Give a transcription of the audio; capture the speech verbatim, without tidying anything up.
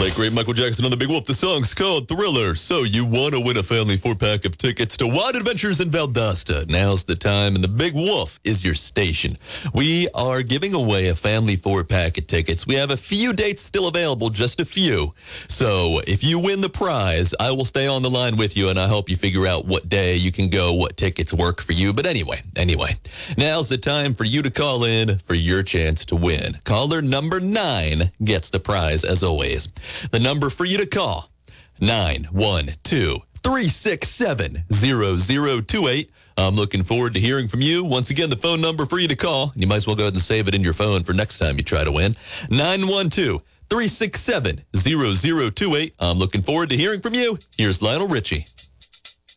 late great Michael Jackson on the Big Wolf. The song's called Thriller. So you want to win a family four-pack of tickets to Wild Adventures in Valdosta. Now's the time, and the Big Wolf is your station. We are giving away a family four-pack of tickets. We have a few dates still available, just a few. So if you win the prize, I will stay on the line with you, and I help you figure out what day you can go, what tickets work for you. But anyway, anyway, now's the time for you to call in for your chance to win. Caller number nine gets the prize, as always. The number for you to call, nine one two, three six seven, zero zero two eight. I'm looking forward to hearing from you. Once again, the phone number for you to call, and you might as well go ahead and save it in your phone for next time you try to win, nine one two, three six seven, zero zero two eight. I'm looking forward to hearing from you. Here's Lionel Richie.